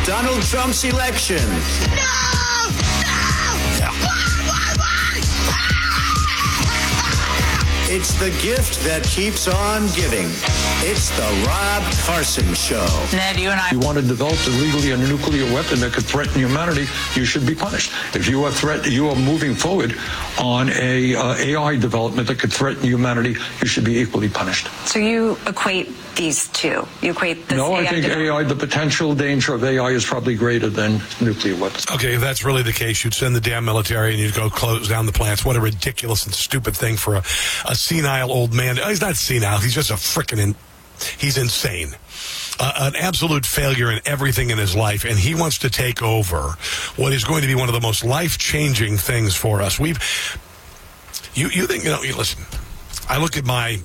Donald Trump's election. It's the gift that keeps on giving. It's the Rob Carson Show. Ned, you and I... You want to develop illegally a nuclear weapon that could threaten humanity, you should be punished. If you are moving forward on a AI development that could threaten humanity, you should be equally punished. So you equate these two? You equate this? No, I think AI, the potential danger of AI is probably greater than nuclear weapons. Okay, if that's really the case, you'd send the damn military and you'd go close down the plants. What a ridiculous and stupid thing for a senile old man. He's not senile. He's just a frickin' he's insane. An absolute failure in everything in his life, and he wants to take over what is going to be one of the most life-changing things for us. You think, listen, I look at my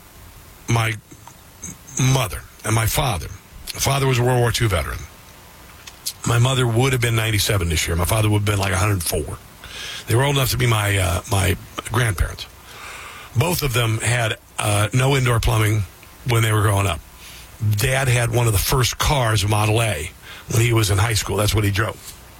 mother and my father. My father was a World War II veteran. My mother would have been 97 this year. My father would have been like 104. They were old enough to be my grandparents. Both of them had no indoor plumbing when they were growing up. Dad had one of the first cars, Model A, when he was in high school. That's what he drove.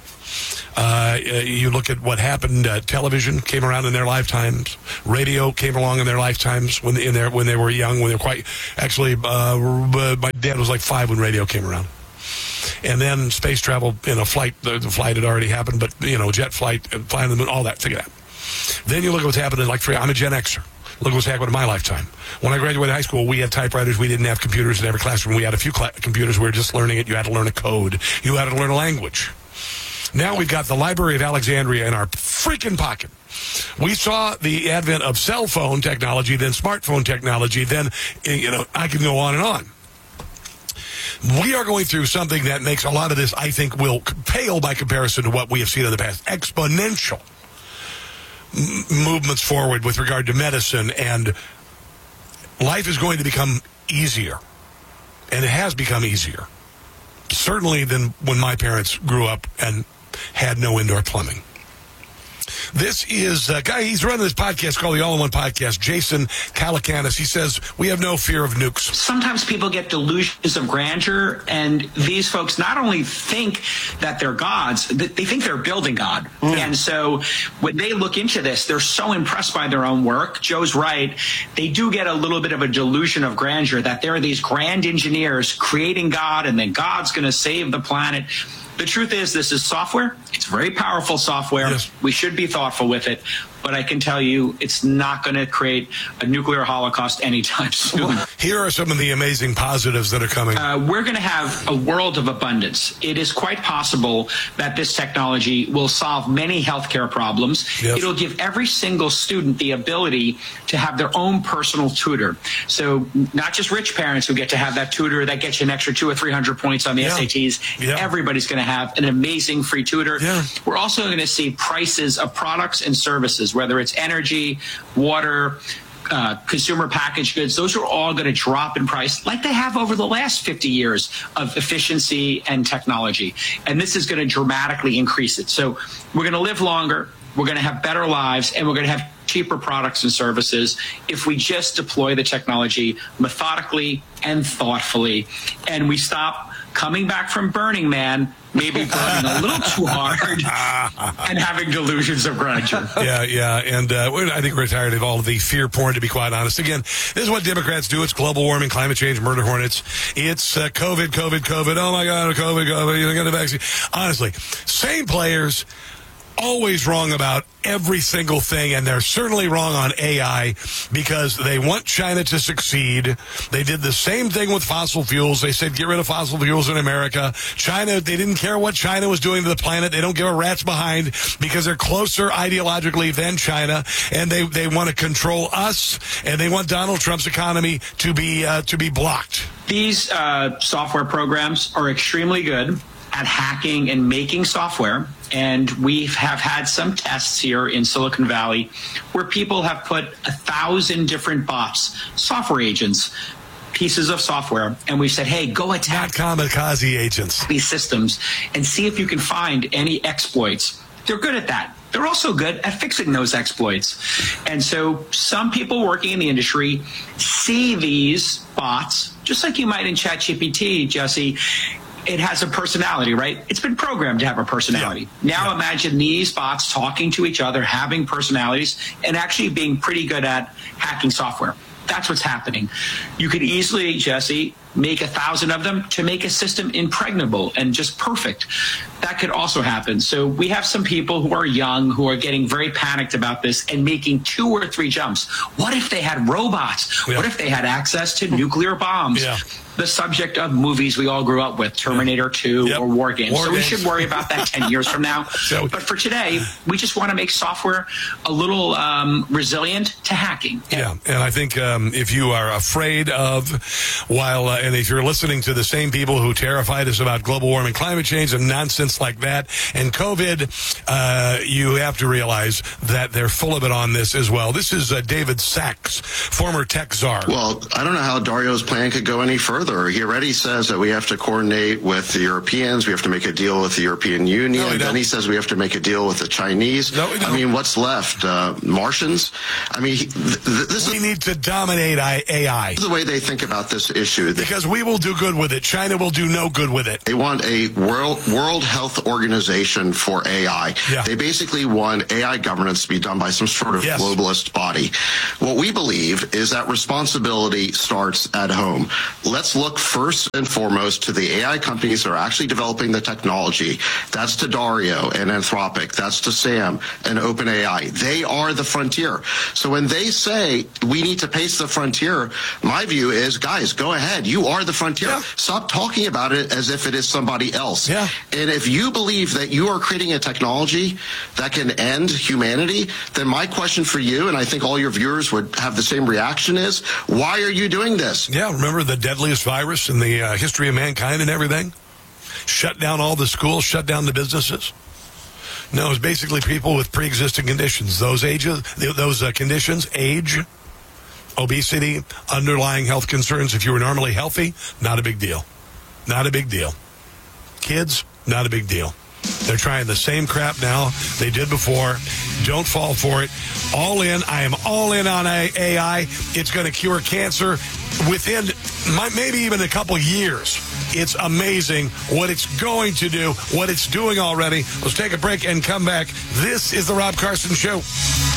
You look at what happened. Television came around in their lifetimes. Radio came along in their lifetimes when they were young. When they were quite actually, my dad was like 5 when radio came around. And then space travel in a flight. The flight had already happened, but jet flight, flying the moon, all that. Think of that. Then you look at what's happening. I'm a Gen Xer. Look what's happened in my lifetime. When I graduated high school, we had typewriters. We didn't have computers in every classroom. We had a few computers. We were just learning it. You had to learn a code. You had to learn a language. Now we've got the Library of Alexandria in our freaking pocket. We saw the advent of cell phone technology, then smartphone technology, then, I can go on and on. We are going through something that makes a lot of this, I think, will pale by comparison to what we have seen in the past. Exponential movements forward with regard to medicine, and life is going to become easier. And it has become easier. Certainly than when my parents grew up and had no indoor plumbing. This is a guy, he's running this podcast called the All-in-One Podcast, Jason Calacanis. He says, we have no fear of nukes. Sometimes people get delusions of grandeur, and these folks not only think that they're gods, they think they're building God. And so when they look into this, they're so impressed by their own work. Joe's right. They do get a little bit of a delusion of grandeur, that there are these grand engineers creating God, and then God's going to save the planet. The truth is, this is software. It's very powerful software. Yes. We should be thoughtful with it. But I can tell you, it's not going to create a nuclear holocaust anytime soon. Here are some of the amazing positives that are coming. We're going to have a world of abundance. It is quite possible that this technology will solve many healthcare problems. Yes. It'll give every single student the ability to have their own personal tutor. So not just rich parents who get to have that tutor that gets you an extra 200 or 300 points on the SATs. Yeah. Everybody's going to have an amazing free tutor. Yeah. We're also going to see prices of products and services, whether it's energy, water, consumer packaged goods. Those are all going to drop in price like they have over the last 50 years of efficiency and technology. And this is going to dramatically increase it. So we're going to live longer. We're going to have better lives, and we're going to have cheaper products and services if we just deploy the technology methodically and thoughtfully, and we stop coming back from Burning Man, maybe burning a little too hard and having delusions of grandeur. Yeah. And I think we're tired of all of the fear porn, to be quite honest. Again, this is what Democrats do. It's global warming, climate change, murder hornets. It's COVID. Oh, my God, COVID. You don't get the vaccine. Honestly, same players, always wrong about every single thing, and they're certainly wrong on AI because they want China to succeed. They did the same thing with fossil fuels. They said, get rid of fossil fuels in America. China, they didn't care what China was doing to the planet. They don't give a rat's behind because they're closer ideologically than China, and they want to control us, and they want Donald Trump's economy to be blocked. These software programs are extremely good at hacking and making software. And we have had some tests here in Silicon Valley where people have put 1,000 different bots, software agents, pieces of software, and we've said, hey, go attack kamikaze agents, these systems, and see if you can find any exploits. They're good at that. They're also good at fixing those exploits. And so some people working in the industry see these bots, just like you might in ChatGPT, Jesse, it has a personality, right? It's been programmed to have a personality. Now imagine these bots talking to each other, having personalities, and actually being pretty good at hacking software. That's what's happening. You could easily, Jesse, make 1,000 of them to make a system impregnable and just perfect. That could also happen. So we have some people who are young who are getting very panicked about this and making 2 or 3 jumps. What if they had robots? What if they had access to nuclear bombs? The subject of movies we all grew up with, Terminator 2 or War Games. We should worry about that 10 years from now. But for today, we just want to make software a little resilient to hacking. And I think if you are afraid of, and if you're listening to the same people who terrified us about global warming, climate change, and nonsense like that, and COVID, you have to realize that they're full of it on this as well. This is David Sachs, former tech czar. Well, I don't know how Dario's plan could go any further. He already says that we have to coordinate with the Europeans. We have to make a deal with the European Union. Then he says we have to make a deal with the Chinese. I mean, what's left? Martians? I mean, we need to dominate AI. The way they think about this issue. Because we will do good with it. China will do no good with it. They want a World Health Organization for AI. They basically want AI governance to be done by some sort of globalist body. What we believe is that responsibility starts at home. Let's look first and foremost to the AI companies that are actually developing the technology. That's to Dario and Anthropic. That's to Sam and OpenAI. They are the frontier. So when they say we need to pace the frontier, my view is, guys, go ahead. You are the frontier. Stop talking about it as if it is somebody else. And if you believe that you are creating a technology that can end humanity, then my question for you, and I think all your viewers would have the same reaction, is why are you doing this? Remember the deadliest virus in the history of mankind and everything? Shut down all the schools, shut down the businesses. No, it's basically people with pre-existing conditions. Those conditions, age, obesity, underlying health concerns. If you were normally healthy, not a big deal. Not a big deal. Kids, not a big deal. They're trying the same crap now they did before. Don't fall for it. All in. I am all in on AI. It's going to cure cancer within maybe even a couple years. It's amazing what it's going to do, what it's doing already. Let's take a break and come back. This is The Rob Carson Show.